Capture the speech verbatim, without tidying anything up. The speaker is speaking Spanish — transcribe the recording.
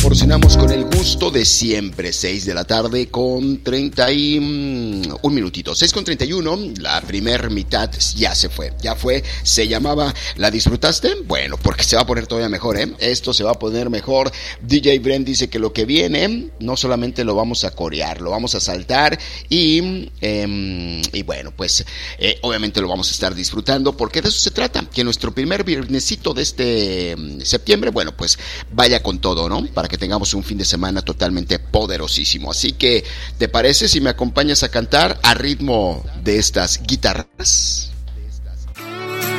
proporcionamos con el gusto de siempre. Seis de la tarde con treinta y un minutitos. Seis con treinta y uno, la primer mitad ya se fue, ya fue, se llamaba ¿La disfrutaste? Bueno, porque se va a poner todavía mejor, ¿eh? Esto se va a poner mejor. D J Brent dice que lo que viene, no solamente lo vamos a corear, lo vamos a saltar y, eh, y bueno, pues eh, obviamente lo vamos a estar disfrutando, porque de eso se trata, que nuestro primer viernesito de este septiembre, bueno, pues vaya con todo, ¿no? Para que tengamos un fin de semana totalmente poderosísimo. Así que, ¿te parece si me acompañas a cantar a ritmo de estas guitarras?